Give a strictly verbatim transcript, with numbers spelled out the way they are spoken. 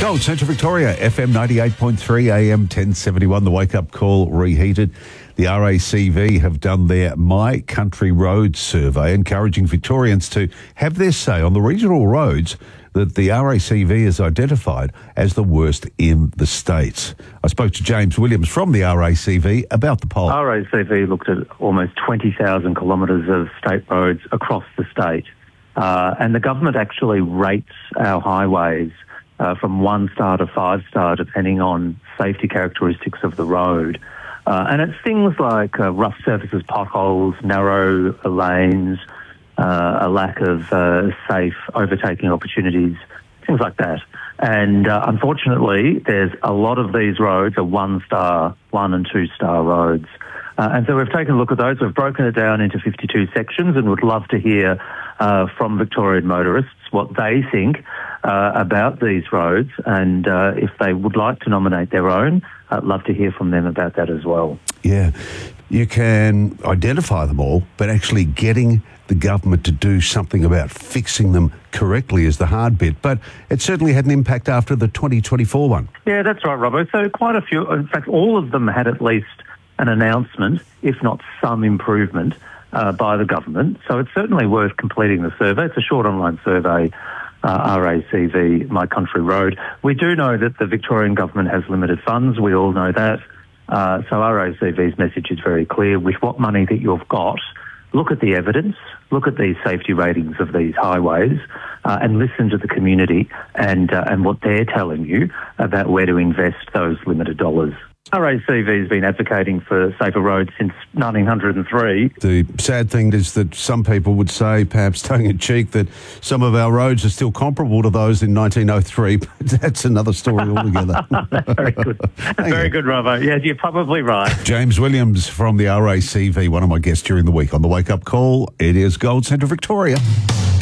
Gold Central Victoria, F M ninety-eight point three, A M ten seventy-one, the wake-up call reheated. The R A C V have done their My Country Roads survey, encouraging Victorians to have their say on the regional roads that the R A C V has identified as the worst in the state. I spoke to James Williams from the R A C V about the poll. R A C V looked at almost twenty thousand kilometres of state roads across the state, uh, and the government actually rates our highways uh, from one star to five star depending on safety characteristics of the road. Uh, and it's things like uh, rough surfaces, potholes, narrow lanes, uh, a lack of uh, safe overtaking opportunities, things like that. And uh, unfortunately, there's a lot of these roads are one-star, one- and two-star roads. Uh, and so we've taken a look at those. We've broken it down into fifty-two sections and would love to hear uh, from Victorian motorists what they think uh, about these roads. And uh, if they would like to nominate their own, I'd love to hear from them about that as well. Yeah, you can identify them all, but actually getting the government to do something about fixing them correctly is the hard bit. But it certainly had an impact after the twenty twenty-four one. Yeah, that's right, Robbo. So quite a few, in fact, all of them had at least an announcement, if not some improvement, uh, by the government. So it's certainly worth completing the survey. It's a short online survey, uh, R A C V, My Country Road. We do know that the Victorian government has limited funds. We all know that. Uh, so R A C V's message is very clear. With what money that you've got, look at the evidence, look at these safety ratings of these highways, uh, and listen to the community and uh, and what they're telling you about where to invest those limited dollars. R A C V has been advocating for safer roads since nineteen oh three. The sad thing is that some people would say, perhaps tongue-in-cheek, that some of our roads are still comparable to those in nineteen oh three, but that's another story altogether. Very good. Very good, Robbo. Yes, you're probably right. James Williams from the R A C V, one of my guests during the week on the Wake Up Call. It is Gold Central Victoria.